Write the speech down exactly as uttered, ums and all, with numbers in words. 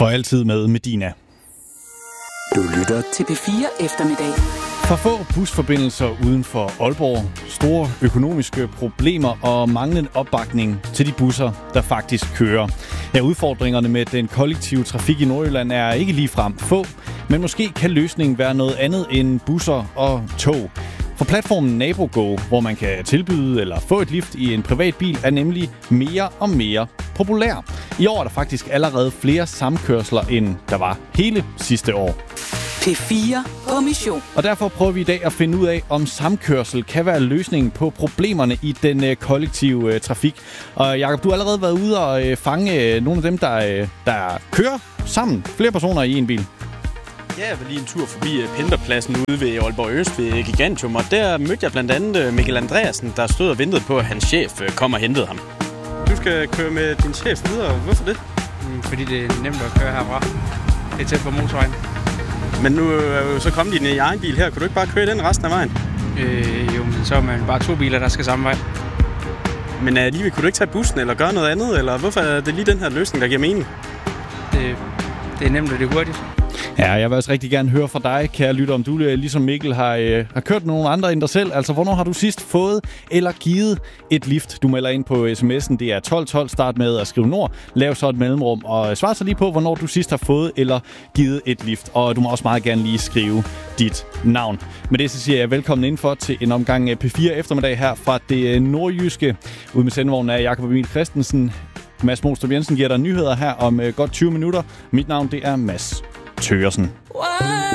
For altid med Medina. Du lytter til P fire Eftermiddag. For få busforbindelser uden for Aalborg, store økonomiske problemer og manglende opbakning til de busser, der faktisk kører. Ja, udfordringerne med den kollektive trafik i Nordjylland er ikke ligefrem få, men måske kan løsningen være noget andet end busser og tog. For platformen NaboGo, hvor man kan tilbyde eller få et lift i en privat bil, er nemlig mere og mere populær. I år er der faktisk allerede flere samkørsler, end der var hele sidste år. P fire på mission. Og derfor prøver vi i dag at finde ud af, om samkørsel kan være løsningen på problemerne i den øh, kollektive øh, trafik. Og Jakob, du har allerede været ude og øh, fange øh, nogle af dem, der, øh, der kører sammen. Flere personer i en bil. Ja, jeg var lige en tur forbi uh, pendlerpladsen ude ved Aalborg Øst ved Gigantium, og der mødte jeg blandt andet uh, Mikkel Andreasen, der stod og ventede på, at hans chef uh, kom og hentede ham. Du skal køre med din chef videre. Hvorfor det? Mm, fordi det er nemt at køre herfra. Det er tæt på motorvejen. Men nu er jo så kommet i din egen bil her. Kunne du ikke bare køre den resten af vejen? Øh, jo, men så er man bare to biler, der skal samme vej. Men uh, lige, kunne du ikke tage bussen eller gøre noget andet? Eller hvorfor er det lige den her løsning, der giver mening? Det, det er nemt, og det er hurtigt. Ja, jeg vil også rigtig gerne høre fra dig, kære lytter, om du ligesom Mikkel har, øh, har kørt nogle andre end dig selv. Altså, hvornår har du sidst fået eller givet et lift? Du melder ind på sms'en, det er tolv tolv, start med at skrive nord, lav så et mellemrum, og svar så lige på, hvornår du sidst har fået eller givet et lift. Og du må også meget gerne lige skrive dit navn. Med det så siger jeg velkommen indenfor til en omgang P fire Eftermiddag her fra det nordjyske. Ude med sendevognen er Jakob Emil Christensen. Mads Mostrup Jensen giver dig nyheder her om øh, godt tyve minutter. Mit navn, det er Mads Tøresen.